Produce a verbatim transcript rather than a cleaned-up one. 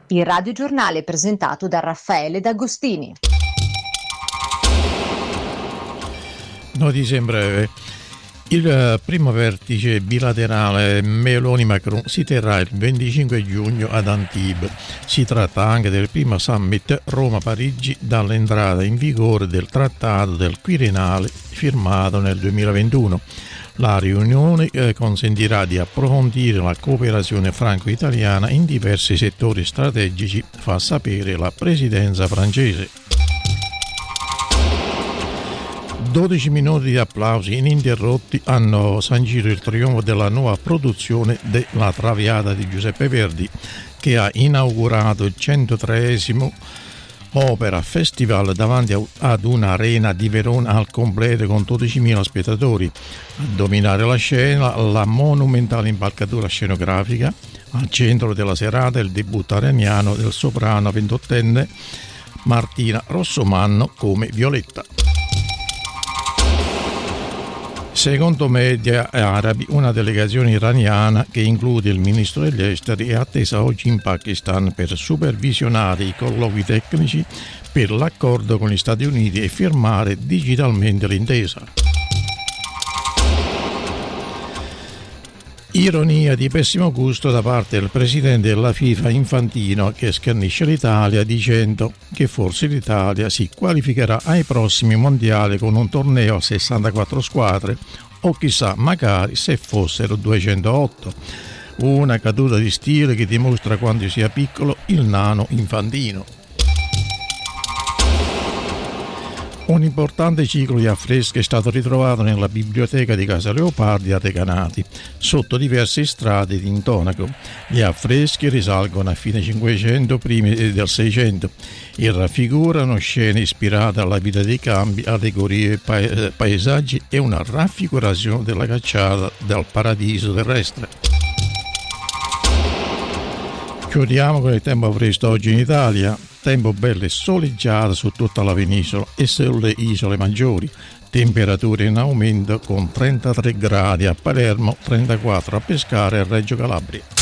Il radiogiornale presentato da Raffaele D'Agostini. Notizie in breve. Il primo vertice bilaterale Meloni-Macron si terrà il venticinque giugno ad Antibes. Si tratta anche del primo summit Roma-Parigi dall'entrata in vigore del Trattato del Quirinale firmato nel duemilaventuno. La riunione eh, consentirà di approfondire la cooperazione franco-italiana in diversi settori strategici, fa sapere la presidenza francese. dodici minuti di applausi ininterrotti hanno sancito il trionfo della nuova produzione de La Traviata di Giuseppe Verdi, che ha inaugurato il centotreesimo Opera Festival davanti ad un'arena di Verona al completo con dodicimila spettatori. A dominare la scena la monumentale impalcatura scenografica. Al centro della serata il debutto areniano del soprano ventottenne Martina Rossomanno come Violetta. Secondo media arabi, una delegazione iraniana che include il ministro degli esteri è attesa oggi in Pakistan per supervisionare i colloqui tecnici per l'accordo con gli Stati Uniti e firmare digitalmente l'intesa. Ironia di pessimo gusto da parte del presidente della FIFA Infantino, che schernisce l'Italia dicendo che forse l'Italia si qualificherà ai prossimi mondiali con un torneo a sessantaquattro squadre o chissà magari se fossero duecentootto. Una caduta di stile che dimostra quanto sia piccolo il nano Infantino. Un importante ciclo di affreschi è stato ritrovato nella biblioteca di Casa Leopardi a Recanati, sotto diverse strade di intonaco. Gli affreschi risalgono a fine Cinquecento, primi del Seicento e raffigurano scene ispirate alla vita dei campi, allegorie, paesaggi e una raffigurazione della cacciata del paradiso terrestre. Chiudiamo con il tempo fresco oggi in Italia. Tempo bello e soleggiato su tutta la penisola e sulle isole maggiori. Temperature in aumento con trentatré gradi a Palermo, trentaquattro a Pescara e Reggio Calabria.